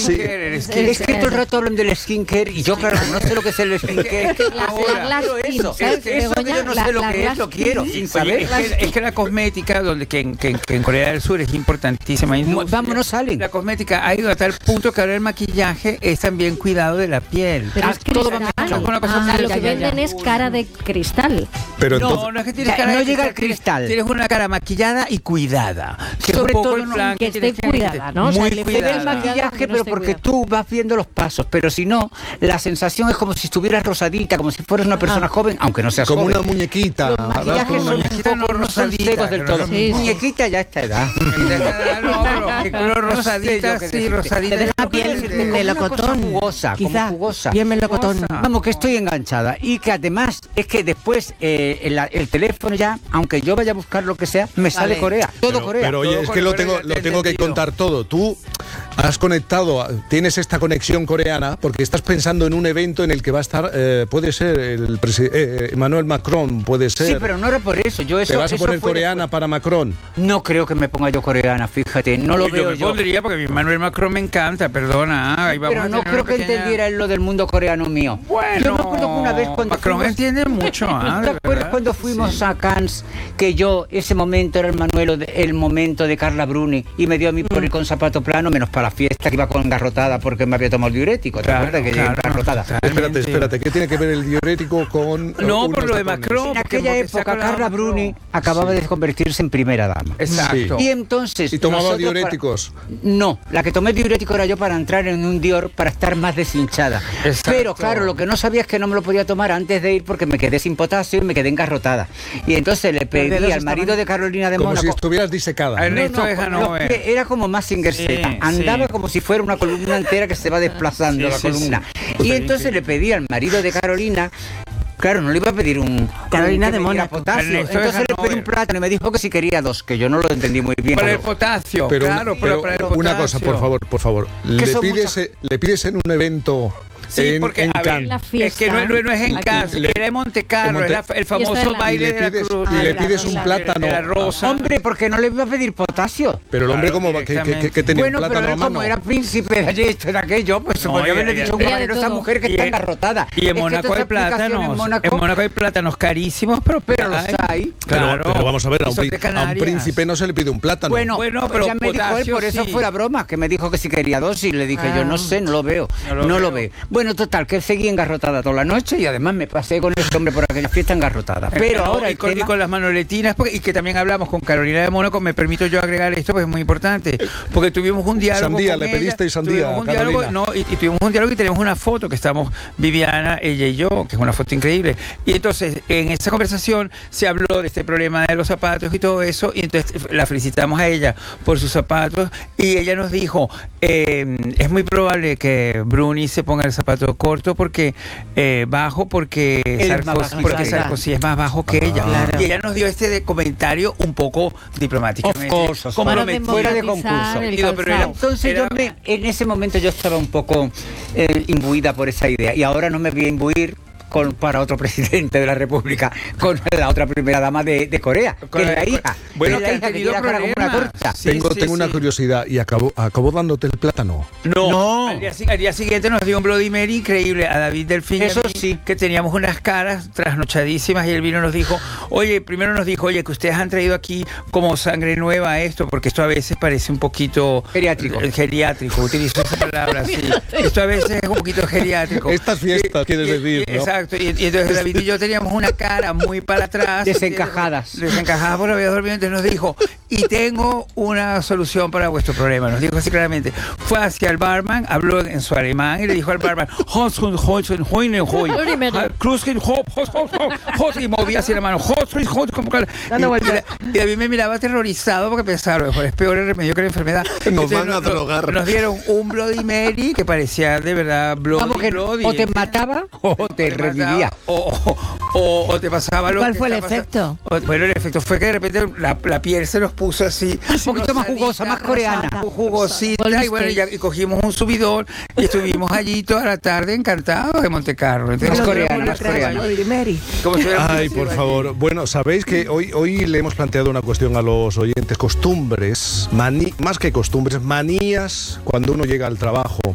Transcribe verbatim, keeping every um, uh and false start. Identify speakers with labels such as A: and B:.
A: skincare, el skincare.
B: Es que todo el rato hablan del skincare y yo, claro, no sé lo que es el skincare.
C: La,
B: Ahora,
C: la glass
B: pero
C: skin,
B: eso,
C: ¿sabes,
B: es que eso que
C: Begoña?
B: yo no
C: La-
B: sé lo
C: la
B: que es,
C: glass
B: lo quiero,
C: skin.
B: sin
A: Oye,
B: saber.
A: es, que, es que la cosmética, donde que en, que, en- que en Corea del Sur es importantísima. industria,
B: Vamos, no salen.
A: La cosmética ha ido a tal punto que ahora el maquillaje es también cuidado de la piel.
C: Pero
B: Ah,
C: es
B: todo va
C: cristal.
B: mezclado.
A: Una cosa
C: Ah,
A: muy-
C: lo
A: ya,
C: que
A: ya,
C: venden
A: ya.
C: es cara de cristal.
D: Pero
A: No,
D: entonces,
A: no es que tienes
B: Ya,
A: cara
B: no
A: de
B: llega al
A: tienes-
B: cristal.
A: Tienes una cara maquillada y cuidada. Que
B: Sobre
A: es un poco
B: todo
A: el
B: no-
A: plan
C: que
A: tienes
C: esté cuidada, ¿no? O sea,
A: Muy
C: le
B: Se ve
A: cuidada.
B: el maquillaje,
C: Que no
B: pero
C: esté
B: porque
C: cuidado.
B: tú vas viendo los pasos, pero si no, la sensación es como si estuvieras rosadita, como si fueras una persona joven, aunque no seas
D: como
B: joven.
D: una muñequita.
B: Los
D: ¿verdad?
B: maquillajes
D: Como
B: son
D: una
B: un
A: muñequita
B: poco,
A: no
B: no son
A: rosadita,
B: secos del
A: pero
B: todo.
A: no-
C: Sí, sí.
B: Muñequita ya a esta edad.
A: No, pero que color
B: No sé
A: rosadita,
B: yo qué
A: sí,
B: decirte.
A: rosadita.
B: Te deja
A: Yo
B: piel
A: creo que-
B: como una
E: melocotón.
B: cosa jugosa, como
E: Quizá,
B: jugosa.
E: bien melocotón.
B: Vamos, que estoy enganchada y que además es que después eh, el, el teléfono ya, aunque yo vaya a buscar lo que sea, me sale
E: Sale.
B: Corea, todo
D: Pero,
B: Corea.
D: pero oye,
A: Todo
D: es que lo
A: Corea,
D: tengo,
A: ya
D: lo
A: te he
D: tengo que
A: entendido.
D: contar todo. Tú has conectado, tienes esta conexión coreana porque estás pensando en un evento en el que va a estar, eh, puede ser el presi- eh, Emmanuel Macron, puede ser.
B: Sí, pero no era por eso. Yo eso,
D: ¿Te vas a
B: eso
D: poner
B: fue
D: coreana
B: después.
D: para Macron?
B: No creo que me ponga yo coreana, fíjate, no lo
A: Yo
B: veo
A: me
B: yo.
A: pondría porque mi Manuel Macron me encanta, perdona. ah, ahí vamos
B: Pero
A: a
B: no
A: tener
B: creo
A: una
B: que
A: pequeña-
B: entendiera él lo del mundo coreano mío.
A: Bueno,
B: Yo me acuerdo que una vez cuando
A: Macron
B: fuimos-
A: entiende mucho, ah,
B: ¿Te
A: de
B: acuerdas
A: verdad?
B: cuando fuimos
A: Sí.
B: a Cannes que yo, ese momento era el Manuel, el momento de Carla Bruni y me dio a mí por ir con zapato plano, menos para la fiesta que iba con engarrotada porque me había tomado el diurético, ¿te
A: Claro,
B: acuerdas que llegué
A: claro,
B: engarrotada?
A: totalmente.
D: Espérate, espérate, ¿qué tiene que ver el diurético con
A: No,
D: unos
A: por lo de
D: tacones?
A: Macron.
B: En
A: porque-
B: aquella
A: porque se
B: época
A: acordaba
B: Carla
A: Macron.
B: Bruni acababa de convertirse en primera dama.
A: Exacto.
B: Y entonces...
D: ¿Y tomaba
B: nosotros
D: diuréticos?
B: para- No, la que tomé diurético era yo para entrar en un Dior para estar más deshinchada.
A: Exacto.
B: Pero claro, lo que no sabía es que no me lo podía tomar antes de ir porque me quedé sin potasio y me quedé engarrotada. Y entonces le pedí
E: dedos
B: al marido
E: estaban-
B: de Carolina de
D: Como
B: Mónaco...
D: si estuvieras disecada.
A: Ay,
D: ¿no?
A: no, Esto es
B: con
A: Hanover.
B: los pies, era como más Singerseta.
A: Sí,
B: Andaba
A: sí.
B: como si fuera una columna entera que se va desplazando
A: Sí,
B: la
A: sí,
B: columna.
A: sí.
B: Y entonces le pedí al marido de Carolina. Claro, no le iba a pedir un...
E: Carolina
B: que
E: de
B: me diera
E: Mónaco.
B: potasio.
A: Ernesto de
B: Entonces le pedí
A: Hanover.
B: un plátano y me dijo que si quería dos, que yo no lo entendí muy bien.
A: Para el
B: Pero-
A: potasio,
D: Pero,
A: claro,
D: una,
A: pero
D: pero
A: para el
D: una
A: potasio.
D: cosa, por favor, por favor. Le
B: son
D: pides,
B: muchas-
D: eh, le pides en un evento
A: Sí,
D: en,
A: porque
D: en
A: a ver,
D: Cannes.
C: La
A: es
C: fiesta.
A: que no, no- no es en
C: Aquí.
A: casa,
D: Le-
A: era en Monte Carlo,
D: en Monte-
A: era el famoso
C: Fiesta de la-
A: baile
D: Y le
A: de la
D: pides-
A: cruz.
D: y le
A: de la
D: pides
A: rosa,
D: un plátano.
A: de la rosa.
B: Hombre, porque no le iba a pedir potasio.
D: Pero el hombre
A: Claro,
D: como que, que, que- que tenía
B: Bueno,
D: un
B: pero
D: plátano a
B: él
D: mano.
B: como era príncipe de esto, de aquello, pues se
A: No,
B: podría
A: y-
B: haberle
A: y-
B: dicho a un
A: y-
B: camarero a esa
C: de
B: mujer que
A: Y
B: está
A: en-
B: engarrotada.
A: Y en
B: Es que
A: Mónaco
B: toda
A: hay
B: esa explicación
A: plátanos.
B: En
A: En
B: Mónaco,
A: Mónaco hay plátanos carísimos, pero,
B: pero los hay.
D: Pero,
A: Claro.
D: pero vamos a ver, a un,
A: Y son
D: pri-
A: de
D: a un
A: Canarias.
D: príncipe no se le pide un plátano.
B: Bueno,
A: Bueno,
B: pues
A: pero
B: ya me dijo él,
A: potasio
B: por eso
A: sí.
B: fue la broma, que me dijo que si quería dos y le dije yo, no sé, no lo veo,
A: No
B: no
A: lo
B: lo,
A: veo.
B: veo. Bueno, total, que seguí engarrotada toda la noche y además me pasé con este hombre por aquella fiesta engarrotada. Pero
A: No,
B: ahora
A: y
B: el
A: con, y
B: tema-
A: con las manoletinas, porque, y que también hablamos con Carolina de Mónaco, me permito yo agregar esto porque es muy importante, porque tuvimos un diálogo
D: Sandía,
A: con
D: le
A: ella,
D: pediste sandía,
A: tuvimos un diálogo,
D: Carolina.
A: no, y, y tuvimos un diálogo y tenemos una foto que estamos Viviana, ella y yo, que es una foto increíble, y entonces en esa conversación se habló de este problema de los zapatos y todo eso, y entonces la felicitamos a ella por sus zapatos, y ella nos dijo, eh, es muy probable que Bruni se ponga el zapato corto porque eh, bajo porque
B: Él es más
A: Sarkozy,
B: bajo,
A: porque
B: claro.
A: Sarkozy es más bajo que ella.
E: Claro.
A: Y ella nos dio este de comentario un poco diplomático.
B: Of course, of course.
C: Para
A: comprometido.
B: fuera de
C: democratizar
B: concurso.
C: el
A: Digo, pero era-
C: calzado.
B: Entonces
A: Era-
B: yo me, en ese momento yo estaba un poco eh, imbuida por esa idea y ahora no me voy a imbuir con, para otro presidente de la República con la otra primera dama de, de Corea, que es la hija.
A: Bueno,
B: que es
A: que
B: la
A: han
B: hija que
A: tenido
B: tiene la cara como una
A: problemas.
B: torta.
A: Sí,
D: tengo
A: sí,
D: tengo una
A: sí.
D: curiosidad y acabó, acabó dándote el plátano.
A: No,
B: No.
A: Al, día, si- al día siguiente nos dio un Bloody Mary increíble a David Delfín. y a
B: Eso
A: mí,
B: sí.
A: Que teníamos unas caras trasnochadísimas y él vino y nos dijo, oye, primero nos dijo, oye, que ustedes han traído aquí como sangre nueva a esto, porque esto a veces parece un poquito...
B: Geriátrico.
A: eh, Geriátrico, utilizo esa palabra, sí. Esto a veces es un poquito geriátrico.
D: Estas fiestas,
A: Y-
D: quieres
A: y-
D: decir,
A: y-
D: ¿no?
A: Exacto, y, y entonces David y yo teníamos una cara muy para atrás.
B: Desencajadas.
A: Desencajadas por había dormido, entonces nos dijo, y tengo una solución para vuestro problema. Nos dijo así claramente. Fue hacia el barman, habló en su alemán y le dijo al barman, "Hosen, hosen, hoinen, hoy. Krusken, hop, hop, hop, hop, hop", y movía así la mano. "Hosen, hosen", como que-
E: Dando
A: y-
E: vueltas.
A: y, y David me miraba aterrorizado porque pensaba, a lo mejor es peor el remedio que la enfermedad. Entonces,
D: van a
A: nos-
D: drogar.
A: Nos dieron un Bloody Mary que parecía de verdad Bloody,
B: Vamos que
A: Bloody.
B: o te mataba o te
A: mataba,
B: revivía.
A: O, o, o- o te pasaba lo
E: ¿Cuál
A: que
E: fue el
A: está pasando.
E: efecto?
A: O- Bueno, el efecto fue que de repente la, la piel se nos puso así.
B: Un poquito más jugosa, más coreana.
A: Jugosita. Y bueno, y, ya- y cogimos un subidón y estuvimos allí toda la tarde encantados de Montecarlo.
B: Más coreana, más coreana.
E: Mary.
A: Como si hubiéramos
D: Ay,
A: nacido
D: por
A: allí.
D: favor. Bueno, sabéis que hoy, hoy le hemos planteado una cuestión a los oyentes. Costumbres, maní- más que costumbres, manías cuando uno llega al trabajo.